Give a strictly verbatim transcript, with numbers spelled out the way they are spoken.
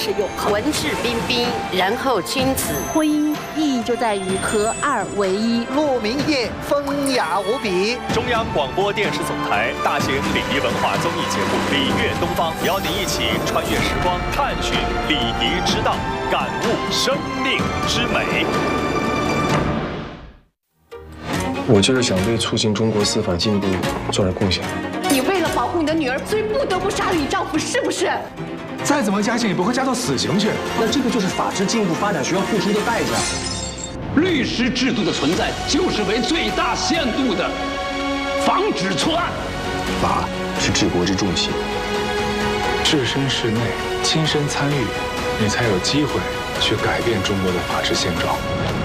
世永恒。 文质彬彬，然后君子。 婚姻意义就在于合二为一。 陆明业风雅无比。 中央广播电视总台大型礼仪文化综艺节目《礼乐东方》，邀您一起穿越时光，探寻礼仪之道，感悟生命之美。 我就是想为促进中国司法进步做点贡献。 你为了保护你的女儿，所以不得不杀了你丈夫，是不是？ 再怎么加刑也不会加到死刑去。 那这个就是法治进步发展需要付出的代价。 律师制度的存在，就是为最大限度的防止错案。 法是治国之重器。 置身事内，亲身参与，你才有机会去改变中国的法治现状。